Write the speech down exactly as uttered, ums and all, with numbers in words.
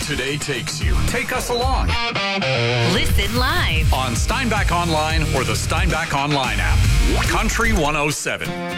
today takes you. Take us along Listen live. on Steinbach Online or the Steinbach Online app. Country one oh seven.